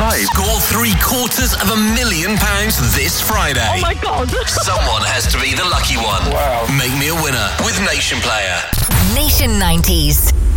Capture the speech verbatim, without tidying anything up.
five. Score three quarters of a million pounds this Friday. Oh my God. Someone has to be the lucky one. Wow. Make me a winner with Nation Player. Nation nineties.